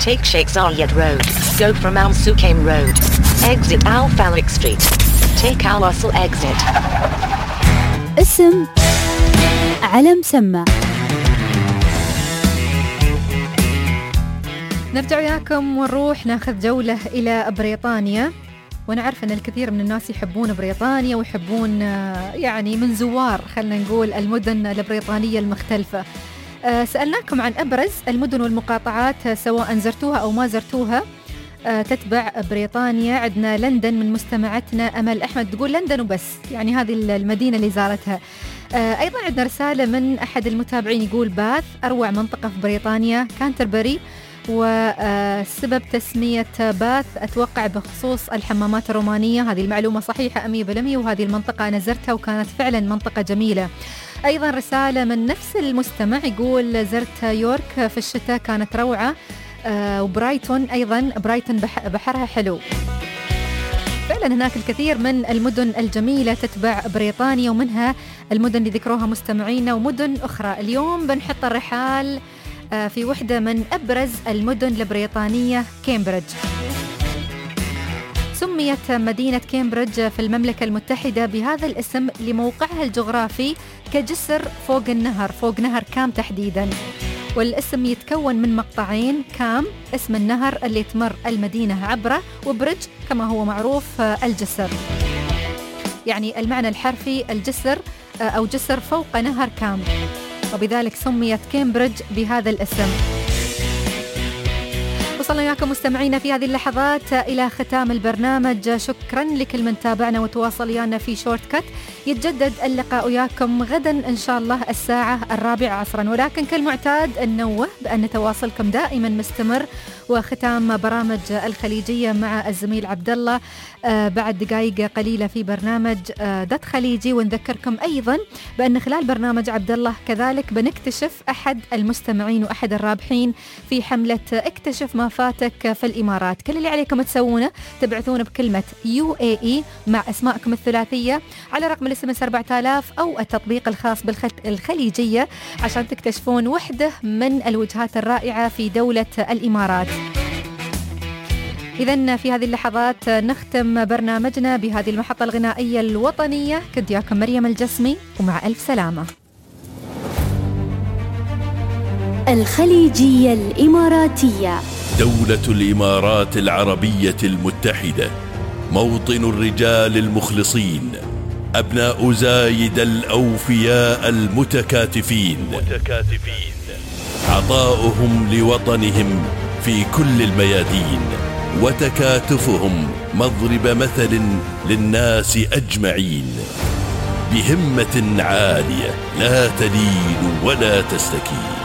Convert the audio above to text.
Take Sheikh Zayed Road. Go from Al Sukaim Road. Exit Al Falak Street. Take Al Wasl exit. اسم علم سمى. نرجع وياكم ونروح ناخذ جولة إلى بريطانيا، ونعرف أن الكثير من الناس يحبون بريطانيا ويحبون يعني من زوار خلنا نقول المدن البريطانية المختلفة. سألناكم عن أبرز المدن والمقاطعات سواء زرتوها أو ما زرتوها تتبع بريطانيا. عندنا لندن من مستمعتنا أمل أحمد تقول لندن وبس، يعني هذه المدينة اللي زارتها. أيضا عندنا رسالة من أحد المتابعين يقول باث أروع منطقة في بريطانيا كانتربري، وسبب تسمية باث أتوقع بخصوص الحمامات الرومانية. هذه المعلومة صحيحة 100%، وهذه المنطقة أنا زرتها وكانت فعلا منطقة جميلة. أيضا رسالة من نفس المستمع يقول زرت يورك في الشتاء كانت روعة، وبرايتون أيضا برايتون بحرها حلو. فعلا هناك الكثير من المدن الجميلة تتبع بريطانيا، ومنها المدن اللي ذكروها مستمعينا ومدن أخرى. اليوم بنحط الرحال في وحدة من أبرز المدن البريطانية كامبريدج. سميت مدينة كامبريدج في المملكة المتحدة بهذا الاسم لموقعها الجغرافي كجسر فوق النهر، فوق نهر كام تحديدا. والاسم يتكون من مقطعين، كام اسم النهر اللي تمر المدينة عبره، وبريدج كما هو معروف الجسر، يعني المعنى الحرفي الجسر أو جسر فوق نهر كام، وبذلك سميت كامبريدج بهذا الاسم. وصلنا وياكم مستمعينا في هذه اللحظات إلى ختام البرنامج. شكرا لكل من تابعنا وتواصل ويانا في شورت كات. يتجدد اللقاء وياكم غدا إن شاء الله الساعة 4 عصرا، ولكن كالمعتاد ننوه بأن تواصلكم دائما مستمر. وختام برامج الخليجية مع الزميل عبد الله بعد دقائق قليلة في برنامج دت خليجي. ونذكركم أيضا بأن خلال برنامج عبد الله كذلك بنكتشف أحد المستمعين وأحد الرابحين في حملة اكتشف ما فاتك في الإمارات. كل اللي عليكم تسوونه تبعثون بكلمة UAE مع أسماءكم الثلاثية على رقم الاس 4000 أو التطبيق الخاص بالخليجية عشان تكتشفون وحدة من الوجهات الرائعة في دولة الإمارات. إذن في هذه اللحظات نختم برنامجنا بهذه المحطة الغنائية الوطنية. كنت ياكم مريم الجسمي، ومع ألف سلامة. الخليجية الإماراتية، دولة الإمارات العربية المتحدة، موطن الرجال المخلصين، أبناء زايد الأوفياء المتكاتفين، عطاؤهم لوطنهم في كل الميادين، وتكاتفهم مضرب مثل للناس أجمعين، بهمة عالية لا تلين ولا تستكين.